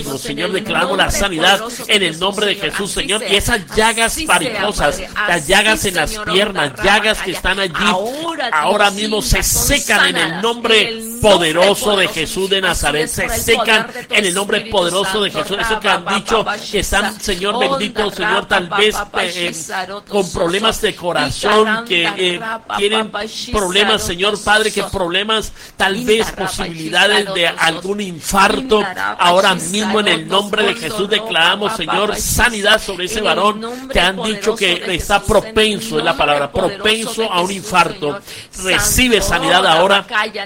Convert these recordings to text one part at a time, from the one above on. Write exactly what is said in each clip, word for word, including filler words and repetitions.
vértigo, Señor, declaramos la sanidad en el nombre de Jesús, Señor, y esas llagas mariposas, las llagas en las piernas, llagas que están allí, ahora mismo se secan en el nombre poderoso de Jesús de Nazaret, se secan en el nombre poderoso de Jesús. Eso que han dicho que están, Señor bendito, Señor, tal vez eh, con problemas de corazón, que eh, tienen problemas, Señor Padre, que problemas, tal vez posibilidades de algún infarto. Ahora mismo en el nombre de Jesús declaramos, Señor, sanidad sobre ese varón que han dicho que está propenso, es la palabra, propenso a un infarto. Recibe sanidad ahora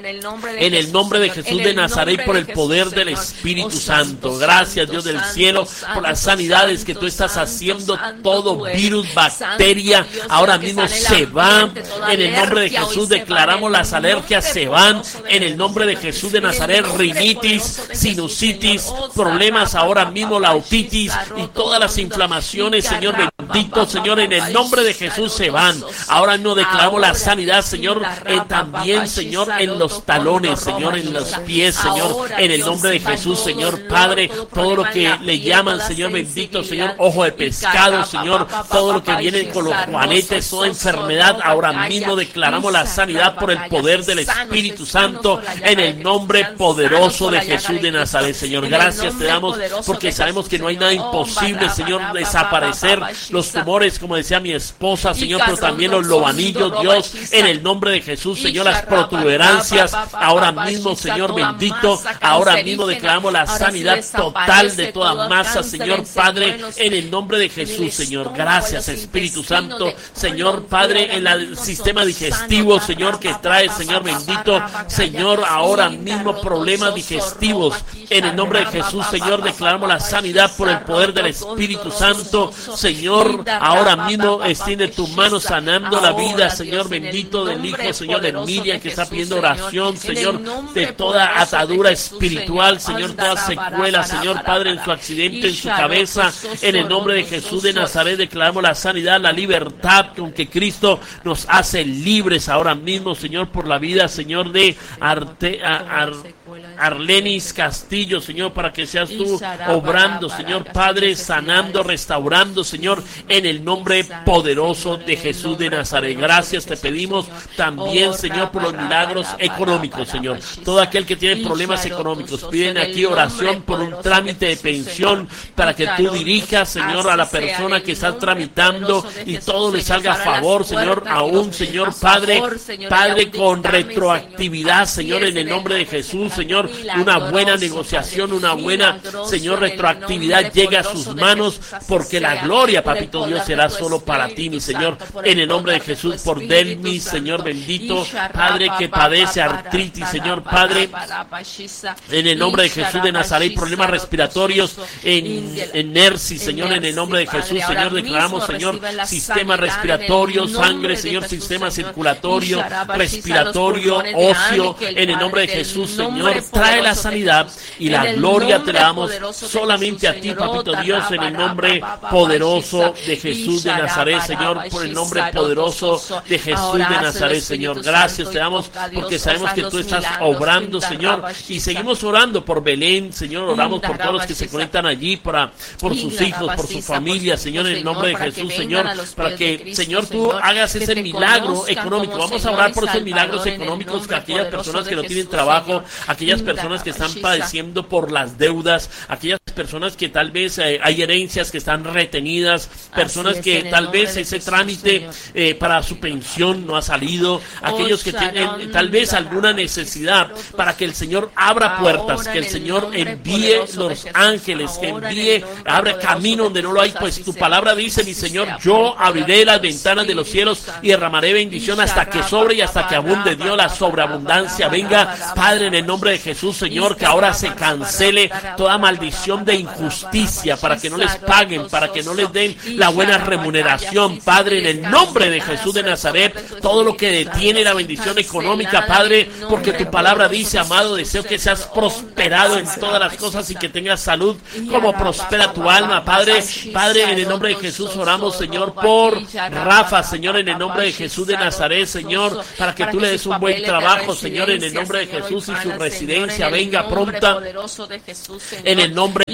en el nombre de Jesús de Nazaret por el poder del Espíritu Santo. Gracias, Dios del cielo, por las sanidades que tú estás haciendo. Todo virus, bacteria, ahora mismo se va. En el nombre de Jesús declaramos las alergias se van. En el nombre de Jesús de Nazaret, rinitis, sinusitis, problemas ahora mismo, la otitis y todas las inflamaciones, Señor bendito, Señor, en el nombre de Jesús se van. Ahora no declaramos la sanidad, Señor, eh, también, Señor, en los talones, Señor, en los pies, Señor, en el nombre de Jesús, Señor Padre, todo lo que le llaman, Señor bendito, Señor, ojo de pescado, Señor, todo lo que viene con los juanetes, toda enfermedad, ahora mismo declaramos la sanidad por el poder del Espíritu Santo, en el nombre poderoso de Jesús de Nazaret, Señor. Gracias te damos porque sabemos que no hay nada imposible, Señor, desaparecer los tumores, como decía mi esposa, Señor, pero también los lobanillos, Dios, en el nombre de Jesús, Señor, las protuberancias, ahora mismo, Señor bendito, ahora mismo declaramos la sanidad total de toda masa, Señor Padre, en el nombre de Jesús, Señor. Gracias, Espíritu Santo, Señor Padre, en el sistema digestivo, Señor, que trae, Señor bendito, Señor, ahora mismo problemas digestivos, en el nombre de Jesús, Señor, declaramos la sanidad por el poder del Espíritu Santo, Señor, ahora mismo extiende tu mano sanando la vida, Señor bendito, del hijo, Señor, de Miriam, que está pidiendo oración, Señor, de toda atadura espiritual, Señor, toda secuela, Señor Padre, en su accidente, en su cabeza, en el nombre de Jesús de Nazaret declaramos la sanidad, la libertad con que Cristo nos hace libres ahora mismo, Señor, por la vida, Señor, de Arte, a, Ar, Arlenis Castillo, Señor, para que seas tú obrando, Señor Padre, sanando, restaurando, Señor, en el nombre poderoso de Jesús de Nazaret. Gracias te pedimos también, Señor, por los milagros económicos, Señor. Todo aquel que tiene problemas económicos, piden aquí oración por un trámite de pensión para que tú dirijas, Señor, a la persona que está tramitando y todo le salga a favor, Señor, aún, Señor Padre, Padre, con retroactividad, Señor, en el nombre de Jesús, Señor, una buena negociación, una buena, Señor, retroactividad llegue a sus manos, porque la gloria, papito Dios, será solo para ti, mi Señor, en el nombre de Jesús, por Delmi, Señor bendito, Padre, que padece artritis, Señor Padre, en el nombre de Jesús de Nazaret, problemas respiratorios en, en Nercy, Señor, en el nombre de Jesús, Señor, declaramos, Señor, sistema respiratorio, sangre, Señor, sistema circulatorio, respiratorio, óseo, en el nombre de Jesús, Señor, trae la sanidad y la gloria te la damos solamente a ti, papito Dios, en el nombre poderoso de Jesús de Nazaret, Señor, por el nombre poderoso de Jesús de Nazaret, Señor. Gracias te damos porque sabemos que tú estás obrando, Señor, y seguimos orando por Belén, Señor, oramos por todos los que se conectan allí, para, por sus hijos, por su familia, Señor, en el nombre de Jesús, Señor, para que, Señor, tú hagas ese milagro económico. Vamos a orar por esos milagros económicos, que aquellas personas que no tienen trabajo, aquellas personas que están padeciendo por las deudas, aquellas personas que tal vez eh, hay herencias que están retenidas, personas que tal vez ese trámite eh, para su pensión no ha salido, aquellos que tienen tal vez alguna necesidad, para que el Señor abra puertas, que el Señor envíe los ángeles, que envíe, abre camino donde no lo hay, pues tu palabra dice, mi Señor, yo abriré las ventanas de los cielos y derramaré bendición hasta que sobre y hasta que abunde, Dios, la sobreabundancia venga, Padre, en el nombre de Jesús, Señor, que ahora se cancele toda maldición de injusticia, para que no les paguen, para que no les den la buena remuneración, Padre, en el nombre de Jesús de Nazaret, todo lo que detiene la bendición económica, Padre, porque tu palabra dice, amado, deseo que seas prosperado en todas las cosas y que tengas salud como prospera tu alma, Padre, Padre, en el nombre de Jesús oramos, Señor, por Rafa, Señor, en el nombre de Jesús de Nazaret, Señor, para que tú le des un buen trabajo, Señor, en el nombre de Jesús, y su residencia venga pronta, en el nombre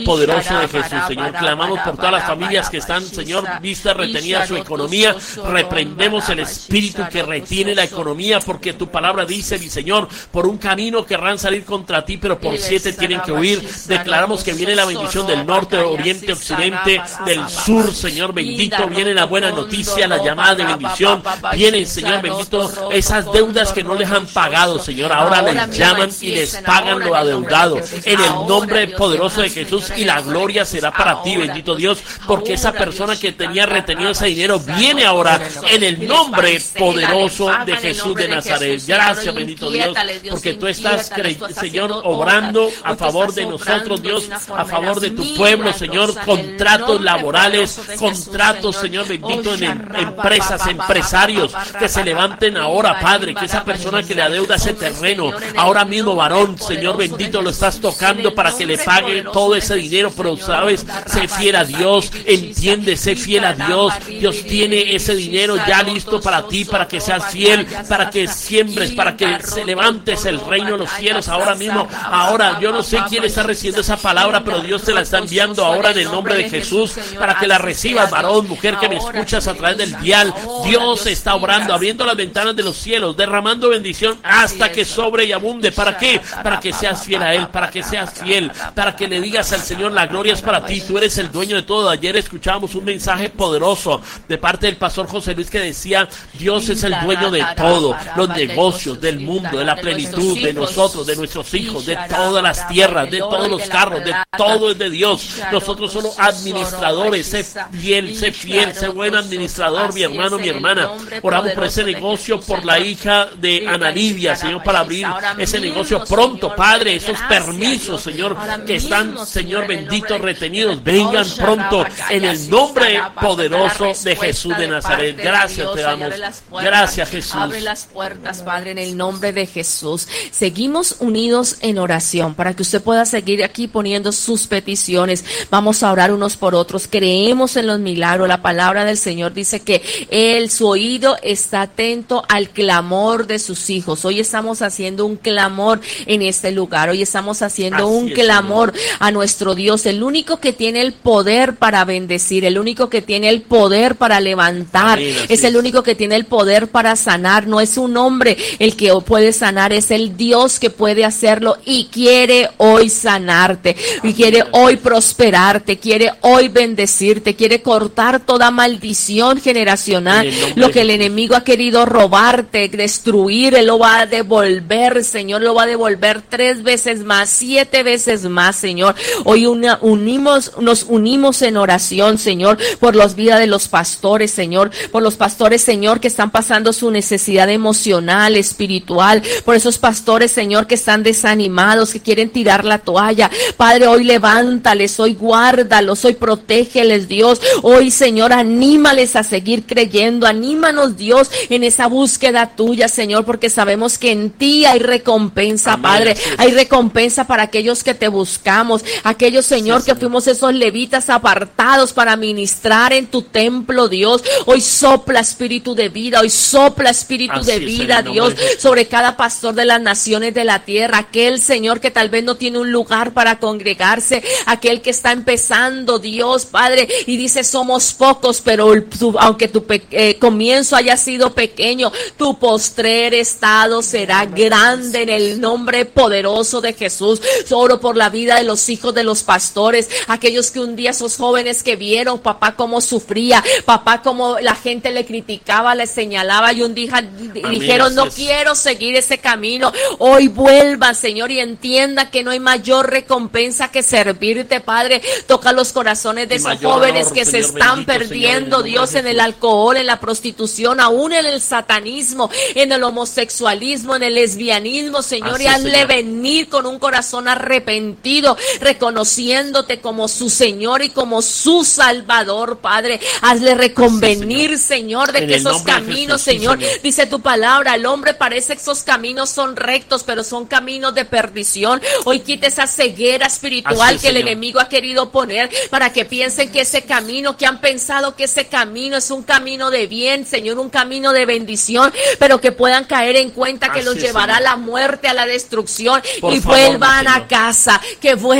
poderoso de Jesús, Señor. Clamamos por todas las familias que están, Señor, vista retenida su economía. Reprendemos el espíritu que retiene la economía, porque tu palabra dice, mi Señor, por un camino querrán salir contra ti, pero por siete tienen que huir. Declaramos que viene la bendición del norte, oriente, occidente, del sur, Señor bendito. Viene la buena noticia, la llamada de bendición. Vienen, Señor bendito, esas deudas que no les han pagado, Señor. Ahora les llaman y les pagan lo adeudado. En el nombre poderoso de Jesús, y la gloria será para ti, bendito Dios, porque esa persona que tenía retenido ese dinero viene ahora en el nombre poderoso de Jesús de Nazaret. Gracias, bendito Dios, porque tú estás, Señor, obrando a favor de nosotros, Dios, a favor de tu pueblo, Señor. Contratos laborales, contratos, Señor bendito, en empresas, empresarios que se levanten ahora, Padre, que esa persona que le adeuda ese terreno, ahora mismo, varón, Señor bendito, lo estás tocando para que le pague todo ese dinero, pero sabes, sé fiel a Dios, entiende, sé fiel a Dios. Dios tiene ese dinero ya listo para ti, para que seas fiel, para que siembres, para que se levantes el reino de los cielos ahora mismo. Ahora, yo no sé quién está recibiendo esa palabra, pero Dios te la está enviando ahora en el nombre de Jesús, para que la recibas, varón, mujer que me escuchas a través del dial. Dios está obrando, abriendo las ventanas de los cielos, derramando bendición hasta que sobre y abunde. ¿Para qué? Para que seas fiel a Él, para que seas fiel, para que le digas al Señor, la gloria es para ti, tú eres el dueño de todo. Ayer escuchábamos un mensaje poderoso de parte del pastor José Luis que decía, Dios es el dueño de todo, los negocios, del mundo, de la plenitud, de nosotros, de nuestros hijos, de todas las tierras, de todos los carros, de todo es de Dios. Nosotros somos administradores. Sé fiel, sé fiel, sé buen administrador, mi hermano, mi hermana. Oramos por ese negocio, por la hija de Ana Lidia, Señor, para abrir ese negocio pronto, Padre. Esos permisos, Señor, que están, Señor bendito, retenidos, vengan pronto en el nombre poderoso de Jesús de Nazaret. Gracias te damos. Gracias, Jesús. Abre las puertas, Padre, en el nombre de Jesús. Seguimos unidos en oración para que usted pueda seguir aquí poniendo sus peticiones. Vamos a orar unos por otros. Creemos en los milagros. La palabra del Señor dice que Él, su oído está atento al clamor de sus hijos. Hoy estamos haciendo un clamor en este lugar. Hoy estamos haciendo Así un es, clamor Señor. A nuestro Dios, el único que tiene el poder para bendecir, el único que tiene el poder para levantar, Amén, es el único que tiene el poder para sanar. No es un hombre el que puede sanar, es el Dios que puede hacerlo y quiere hoy sanarte, y quiere hoy prosperarte, quiere hoy bendecirte, quiere cortar toda maldición generacional. Lo que el enemigo ha querido robarte, destruir, Él lo va a devolver, Señor, lo va a devolver tres veces más, siete veces más, Señor. Hoy una, unimos, nos unimos en oración, Señor, por las vidas de los pastores, Señor, por los pastores, Señor, que están pasando su necesidad emocional, espiritual, por esos pastores, Señor, que están desanimados, que quieren tirar la toalla. Padre, hoy levántales, hoy guárdalos, hoy protégeles, Dios. Hoy, Señor, anímales a seguir creyendo, anímanos, Dios, en esa búsqueda tuya, Señor, porque sabemos que en ti hay recompensa, Amén, Padre, sí. Hay recompensa para aquellos que te buscamos, aquellos, Señor, sí, que fuimos esos levitas apartados para ministrar en tu templo, Dios. Hoy sopla espíritu de vida, hoy sopla espíritu Así de vida, es, Dios, sobre cada pastor de las naciones de la tierra, aquel, Señor, que tal vez no tiene un lugar para congregarse, aquel que está empezando, Dios, Padre, y dice, somos pocos, pero tu, aunque tu eh, comienzo haya sido pequeño, tu postrer estado será grande en el nombre poderoso de Jesús. Oro por la vida de los hijos de los pastores, aquellos que un día, esos jóvenes que vieron papá cómo sufría, papá cómo la gente le criticaba, le señalaba, y un día Amén, dijeron, no quiero seguir ese camino. Hoy vuelvan, Señor, y entiendan que no hay mayor recompensa que servirte, Padre. Toca los corazones de esos jóvenes honor, que Señor, se están bendito, perdiendo, Señor, Dios, en el alcohol, en la prostitución, aún en el satanismo, en el homosexualismo, en el lesbianismo, Señor, Así y hazle Señor. venir con un corazón arrepentido, reconociéndote como su Señor y como su Salvador, Padre. Hazle reconvenir, Así, Señor. Señor, de en que esos caminos, Jesús, Señor, Señor, dice tu palabra, el hombre parece que esos caminos son rectos, pero son caminos de perdición. Hoy quita esa ceguera espiritual Así, que Señor. el enemigo ha querido poner para que piensen que ese camino, que han pensado que ese camino es un camino de bien, Señor, un camino de bendición, pero que puedan caer en cuenta que Así, los llevará Señor. a la muerte, a la destrucción, Por y favor, vuelvan a casa, que vuelvan a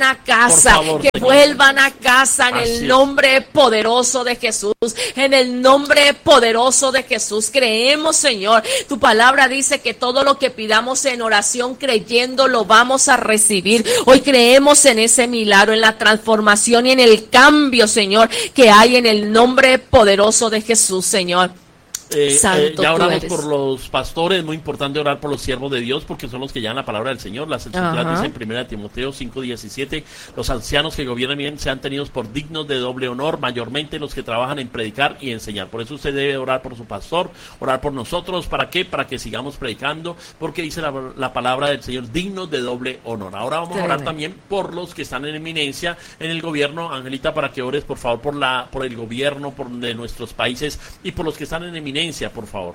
a casa, favor, que Señor. vuelvan a casa en Así el es. nombre poderoso de Jesús, en el nombre poderoso de Jesús. Creemos, Señor, tu palabra dice que todo lo que pidamos en oración creyendo lo vamos a recibir. Hoy creemos en ese milagro, en la transformación y en el cambio, Señor, que hay en el nombre poderoso de Jesús, Señor. Eh, Santo, eh, ya oramos tú eres. por los pastores, muy importante orar por los siervos de Dios porque son los que llevan la palabra del Señor. Las escrituras Ajá. dicen en primera Timoteo cinco diecisiete, los ancianos que gobiernan bien sean tenidos por dignos de doble honor, mayormente los que trabajan en predicar y enseñar. Por eso usted debe orar por su pastor, orar por nosotros. ¿Para qué? Para que sigamos predicando, porque dice la, la palabra del Señor, dignos de doble honor. Ahora vamos a orar también por los que están en eminencia en el gobierno. Angelita, para que ores por favor por la por el gobierno por de nuestros países y por los que están en eminencia, por favor.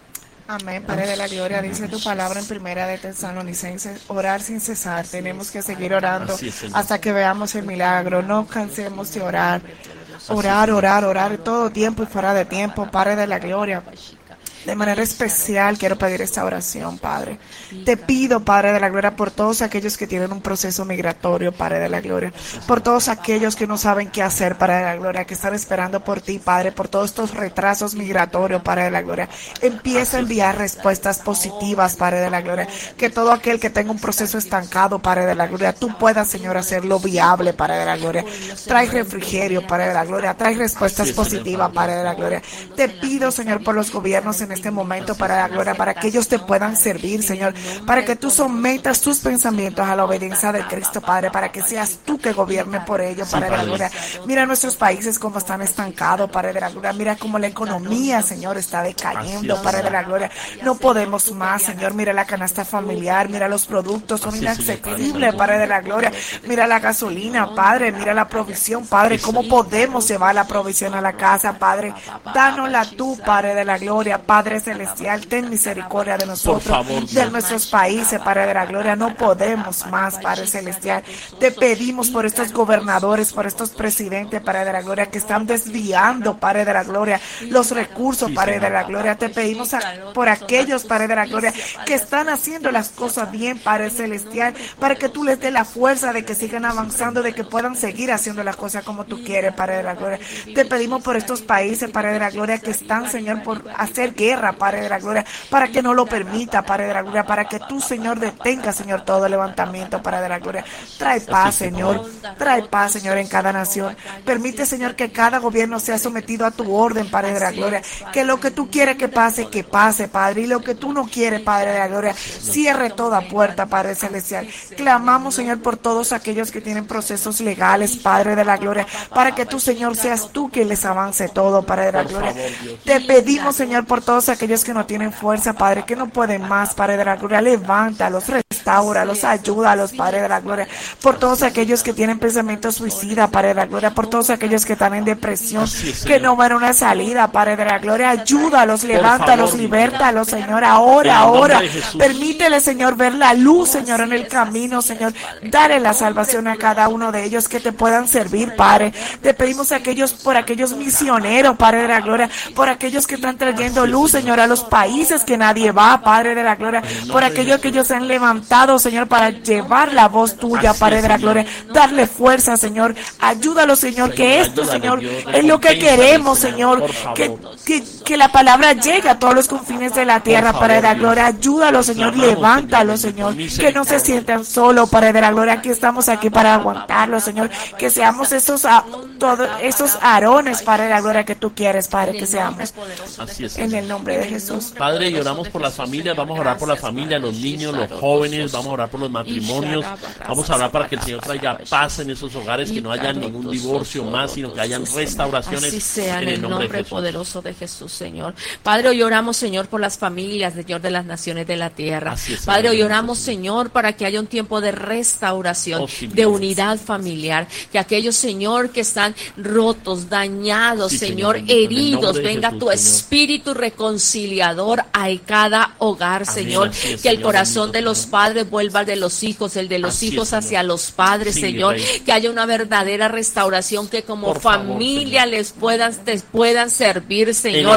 Amén, Padre de la gloria, dice tu palabra en primera de Tesalonicenses, orar sin cesar. Tenemos que seguir orando es, hasta que veamos el milagro. No cansemos de orar. Orar, orar, orar todo tiempo y fuera de tiempo, Padre de la gloria. De manera especial quiero pedir esta oración, Padre. Te pido, Padre de la gloria, por todos aquellos que tienen un proceso migratorio, Padre de la gloria. Por todos aquellos que no saben qué hacer, Padre de la gloria, que están esperando por ti, Padre, por todos estos retrasos migratorios, Padre de la gloria. Empieza a enviar respuestas positivas, Padre de la gloria. Que todo aquel que tenga un proceso estancado, Padre de la gloria, tú puedas, Señor, hacerlo viable, Padre de la gloria. Trae refrigerio, Padre de la gloria. Trae respuestas positivas, Padre de la gloria. Te pido, Señor, por los gobiernos en este momento, para la gloria, para que ellos te puedan servir, Señor, para que tú sometas tus pensamientos a la obediencia de Cristo, Padre, para que seas tú que gobierne por ellos, Padre de la gloria. Mira nuestros países como están estancados, Padre de la gloria. Mira cómo la economía, Señor, está decayendo, Padre de la gloria. No podemos más, Señor. Mira la canasta familiar, mira los productos, son inaccesibles, Padre de la gloria. Mira la gasolina, Padre, mira la provisión, Padre. ¿Cómo podemos llevar la provisión a la casa, Padre? Dánosla tú, Padre de la gloria, Padre celestial, ten misericordia de nosotros, favor, de nuestros países, Padre de la gloria. No podemos más, Padre celestial. Te pedimos por estos gobernadores, por estos presidentes, Padre de la gloria, que están desviando, Padre de la gloria, los recursos, Sí, Padre Señor. de la gloria. Te pedimos a, por aquellos, Padre de la gloria, que están haciendo las cosas bien, Padre celestial, para que tú les dé la fuerza de que sigan avanzando, de que puedan seguir haciendo las cosas como tú quieres, Padre de la gloria. Te pedimos por estos países, Padre de la gloria, que están, Señor, por hacer guerra, Padre de la gloria, para que no lo permita, Padre de la gloria, para que tú, Señor, detenga, Señor, todo levantamiento, Padre de la gloria. Trae paz, Señor, trae paz, Señor, en cada nación. Permite, Señor, que cada gobierno sea sometido a tu orden, Padre de la gloria, que lo que tú quieres que pase, que pase, Padre, y lo que tú no quieres, Padre de la gloria, cierre toda puerta, Padre celestial. Clamamos, Señor, por todos aquellos que tienen procesos legales, Padre de la gloria, para que tú, Señor, seas tú quien les avance todo, Padre de la gloria. Te pedimos, Señor, por todos aquellos que no tienen fuerza, Padre, que no pueden más, Padre de la gloria, levántalos, restáuralos, ayúdalos, Padre de la gloria, por todos aquellos que tienen pensamientos suicidas, Padre de la gloria, por todos aquellos que están en depresión, es, que no ven una salida, Padre de la gloria, ayúdalos, levántalos, favor, libértalos, Señor, ahora, en el nombre ahora, de Jesús. permítele, Señor, ver la luz, Señor, en el camino, Señor, dale la salvación a cada uno de ellos, que te puedan servir, Padre. Te pedimos aquellos, por aquellos misioneros, Padre de la gloria, por aquellos que están trayendo luz, Señor, a los países que nadie va, Padre de la gloria, por aquellos que ellos se han levantado, Señor, para llevar la voz tuya, Padre de la gloria, darle fuerza, Señor, ayúdalo, Señor, que esto, Señor, es lo que queremos, Señor, que, que, que la palabra llegue a todos los confines de la tierra, Padre de la gloria, ayúdalo, Señor, levántalo, Señor, que no se sientan solos, Padre de la gloria, aquí estamos aquí para aguantarlo, Señor, que seamos esos, a, todos esos arones, Padre de la gloria, que tú quieres, Padre, que seamos, Así es, en Señor. el nombre de Jesús. Padre, y oramos por las familias, vamos a orar por las familias, los niños, los jóvenes, vamos a orar por los matrimonios, vamos a orar para que el Señor traiga paz en esos hogares, que no haya ningún divorcio más, sino que hayan restauraciones. Así sea, en el nombre, de Jesús. poderoso de Jesús, Señor. Padre, hoy oramos, Señor, por las familias, Señor, de las naciones de la tierra. Así es, Padre, Señor. hoy oramos, Señor, para que haya un tiempo de restauración, Oh, sí, de Dios. unidad familiar, que aquellos, Señor, que están rotos, dañados, Sí, Señor, Señor, en el heridos, nombre de venga Jesús, tu Señor. espíritu reconciliador a cada hogar, Amén, Señor, así es, que el Señor, corazón bendito de los Señor. padres vuelva al de los hijos, el de los Así es, hijos Señor. hacia los padres, Sí, mi Señor, Rey. que haya una verdadera restauración, que como Por favor, familia Señor. les puedan, te puedan servir, En Señor,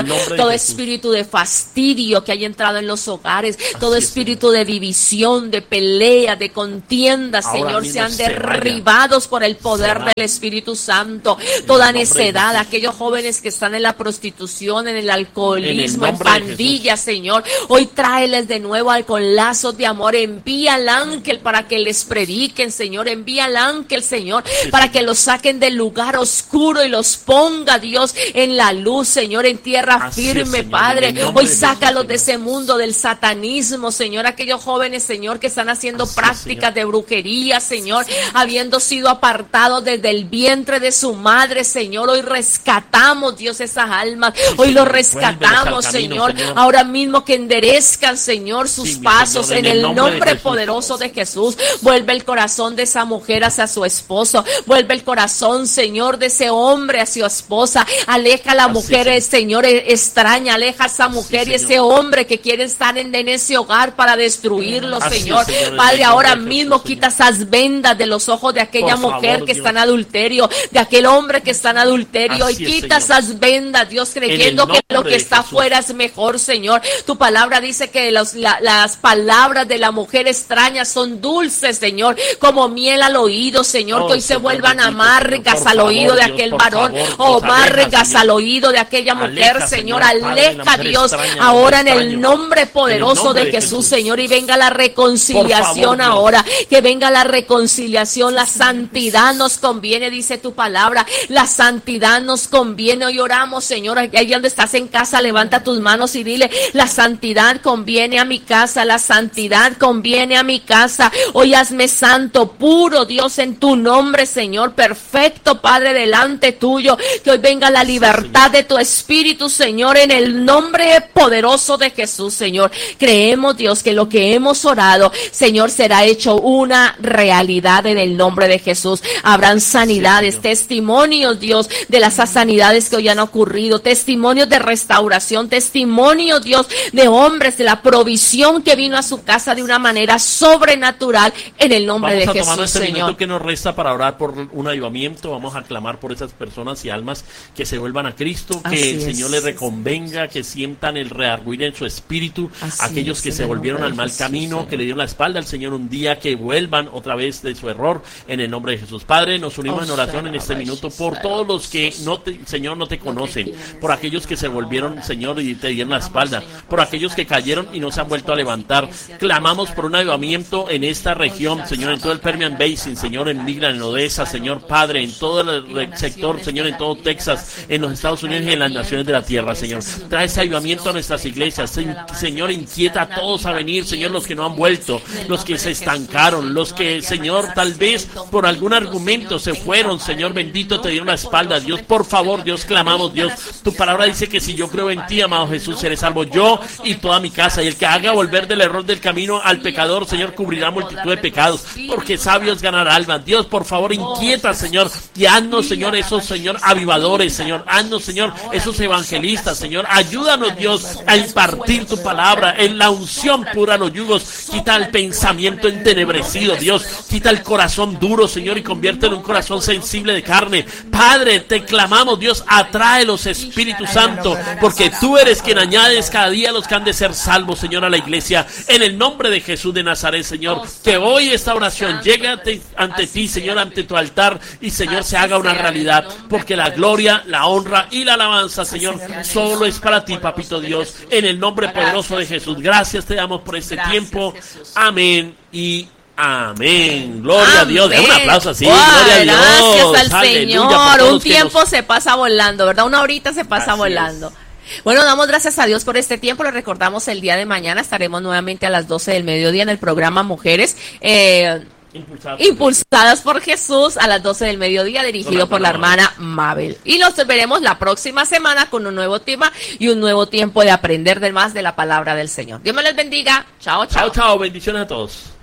Señor. Todo espíritu de fastidio que haya entrado en los hogares, todo espíritu de división, de pelea, de contienda, Señor, sean derribados por el poder del Espíritu Santo. Toda necedad, aquellos jóvenes que están en la prostitución, en el alcoholismo, en pandillas, Señor, hoy tráeles de nuevo al con lazos de amor. Envía al ángel para que les prediquen, Señor. Envía al ángel, Señor, para que los saquen del lugar oscuro y los ponga, Dios, en la luz, Señor, en tierra firme, Padre. Hoy sácalos de ese mundo del satanismo, Señor. Aquellos jóvenes, Señor, que están haciendo prácticas de brujería, Señor, habiendo sido apartados desde el vientre de su madre, Señor. Hoy rescatamos, Dios, esas almas. Hoy los rescatamos, Señor. Ahora mismo que enderezcan, Señor, sus pasos en el nombre poderoso de Jesús. Vuelve el corazón de esa mujer hacia su esposo. Vuelve el corazón, Señor, de ese hombre hacia su esposa. Aleja a la mujer, Señor, extraña. Aleja a esa mujer y ese hombre que quiere estar en, en ese hogar para destruirlo, Señor. Padre, ahora mismo quita esas vendas de los ojos de aquella mujer que está en adulterio, de aquel hombre que está en adulterio, y quita esas vendas, Dios, creyendo que lo que está afuera es mejor, Señor. Tu palabra dice que los, la, las palabras de la mujer extraña son dulces, Señor, como miel al oído, Señor, que hoy se vuelvan amargas al oído de aquel varón, o amargas al oído de aquella mujer, Señor. Aleja, Dios, ahora en el nombre poderoso de Jesús, Señor, y venga la reconciliación ahora, que venga la reconciliación. La santidad nos conviene, dice tu palabra, la santidad nos conviene. Hoy oramos, Señor, ahí donde estás en casa, levanta tus manos y dile: la santidad conviene a mi casa, la santidad conviene a mi casa. Hoy hazme santo, puro, Dios, en tu nombre, Señor, perfecto, Padre, delante tuyo. Que hoy venga la libertad de tu Espíritu, Señor, en el nombre poderoso de Jesús, Señor. Creemos, Dios, que lo que hemos orado, Señor, será hecho una realidad en el nombre de Jesús. Habrán sanidades, sí, testimonios, Dios, de las sanidades que hoy han ocurrido, testimonios de restauración, testimonios, Dios, de hombres, de la provisión que vino a su casa de una manera sobrenatural en el nombre Vamos de a tomar Jesús, este Señor. minuto que nos resta para orar por un avivamiento. Vamos a clamar por esas personas y almas que se vuelvan a Cristo, que Así el es. Señor les reconvenga, que sientan el rearguir en su espíritu. Así Aquellos es, que en se el volvieron nombre al de mal Jesús, camino, Señor. que le dieron la espalda al Señor, un día que vuelvan otra vez de su error en el nombre de Jesús. Padre, nos unimos Oh, en oración en este minuto por todos los que no te, Señor, no te conocen, por aquellos que se volvieron, Señor, y te dieron la espalda, por aquellos que cayeron y no se han vuelto a levantar. Clamamos por un avivamiento en esta región, Señor, en todo el Permian Basin, Señor, en Midland, en Odessa, Señor, Padre, en todo el sector, Señor, en todo Texas, en los Estados Unidos y en las naciones de la tierra, Señor. Trae ese avivamiento a nuestras iglesias, Señor, inquieta a todos a venir, Señor, los que no han vuelto, los que se estancaron, los que, Señor, tal vez por algún argumento se fueron, Señor, bendito, te dieron la espalda. Dios, por favor, Dios, clamamos, Dios, tu palabra dice que si yo creo en ti, amado Jesús, seré salvo yo y toda mi casa, y el que haga volver del error del camino al pecador, Señor, cubrirá multitud de pecados, porque sabios ganará almas. Dios, por favor, inquieta, Señor, y haznos, Señor, esos, Señor, avivadores, Señor, haznos, Señor, esos evangelistas, Señor, ayúdanos, Dios, a impartir tu palabra, en la unción pura los yugos, quita el pensamiento entenebrecido, Dios, quita el corazón duro, Señor, y convierte en un corazón sensible de carne. Padre, te clamamos, Dios, atrae los Espíritu Santo, porque tú eres quien añades cada día a los que han de ser salvos, Señor, a la iglesia, en el nombre de Jesús de Nazaret, Señor, que hoy esta oración llegue ante, ante ti, Señor, ante tu altar, y Señor, se haga una realidad, porque la gloria, la honra y la alabanza, Señor, solo es para ti, papito Dios, en el nombre poderoso de Jesús. Gracias te damos por este tiempo. Amén y amén. Gloria Amén. a Dios. De un aplauso así. Wow, Gloria a Dios. gracias al Aleluya, por Señor. todos Un los que tiempo nos- se pasa volando, ¿verdad? Una horita se pasa Así volando. es. Bueno, damos gracias a Dios por este tiempo. Les recordamos el día de mañana estaremos nuevamente a las doce del mediodía en el programa Mujeres eh, Impulsados. Impulsadas por Jesús a las doce del mediodía, dirigido por la hermana Mabel. Y los veremos la próxima semana con un nuevo tema y un nuevo tiempo de aprender de más de la palabra del Señor. Dios me les bendiga. Chao, chao. Chao, chao. Bendiciones a todos.